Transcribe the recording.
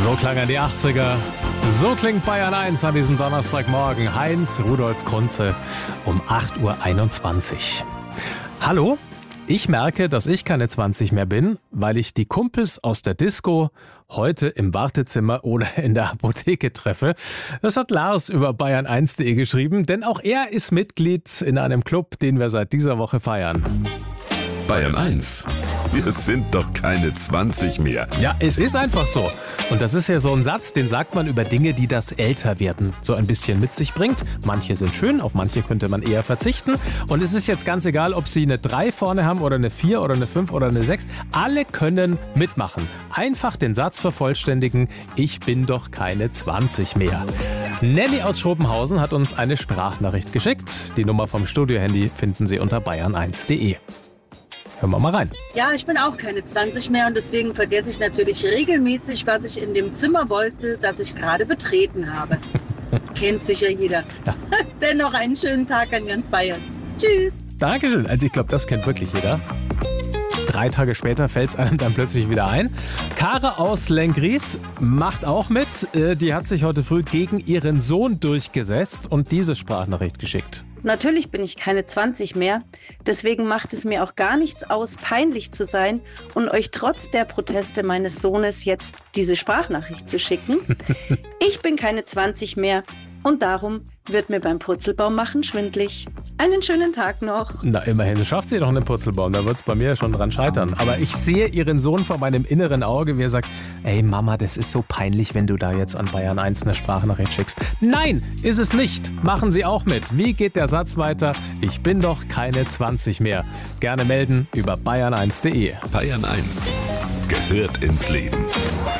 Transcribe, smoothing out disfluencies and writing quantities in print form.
So klangen die 80er. So klingt Bayern 1 an diesem Donnerstagmorgen. Heinz Rudolf Kunze um 8.21 Uhr. Hallo? Ich merke, dass ich keine 20 mehr bin, weil ich die Kumpels aus der Disco heute im Wartezimmer oder in der Apotheke treffe. Das hat Lars über bayern1.de geschrieben, denn auch er ist Mitglied in einem Club, den wir seit dieser Woche feiern. Bayern 1. Wir sind doch keine 20 mehr. Ja, es ist einfach so. Und das ist ja so ein Satz, den sagt man über Dinge, die das Älterwerden so ein bisschen mit sich bringt. Manche sind schön, auf manche könnte man eher verzichten. Und es ist jetzt ganz egal, ob sie eine 3 vorne haben oder eine 4 oder eine 5 oder eine 6. Alle können mitmachen. Einfach den Satz vervollständigen: Ich bin doch keine 20 mehr. Nelly aus Schrobenhausen hat uns eine Sprachnachricht geschickt. Die Nummer vom Studiohandy finden Sie unter bayern1.de. Hören wir mal rein. Ja, ich bin auch keine 20 mehr und deswegen vergesse ich natürlich regelmäßig, was ich in dem Zimmer wollte, das ich gerade betreten habe. Kennt sicher jeder. Ja. Dennoch einen schönen Tag an ganz Bayern. Tschüss. Dankeschön. Also ich glaube, das kennt wirklich jeder. 3 Tage später fällt es einem dann plötzlich wieder ein. Kara aus Lenggries macht auch mit. Die hat sich heute früh gegen ihren Sohn durchgesetzt und diese Sprachnachricht geschickt. Natürlich bin ich keine 20 mehr, deswegen macht es mir auch gar nichts aus, peinlich zu sein und euch trotz der Proteste meines Sohnes jetzt diese Sprachnachricht zu schicken. Ich bin keine 20 mehr und darum wird mir beim Purzelbaum machen schwindlig. Einen schönen Tag noch. Na, immerhin schafft sie doch einen Purzelbaum, da wird es bei mir schon dran scheitern. Aber ich sehe ihren Sohn vor meinem inneren Auge, wie er sagt: Ey Mama, das ist so peinlich, wenn du da jetzt an Bayern 1 eine Sprachnachricht schickst. Nein, ist es nicht. Machen Sie auch mit. Wie geht der Satz weiter? Ich bin doch keine 20 mehr. Gerne melden über bayern1.de. Bayern 1 gehört ins Leben.